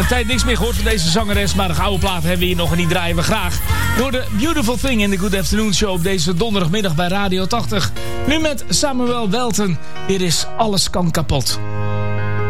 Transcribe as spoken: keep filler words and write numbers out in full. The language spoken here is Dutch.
Een tijd niks meer gehoord van deze zangeres, maar de gouden plaat hebben we hier nog en die draaien we graag. Door de Beautiful Thing in de Good Afternoon Show op deze donderdagmiddag bij Radio tachtig. Nu met Samuel Welten. Hier is Alles kan kapot.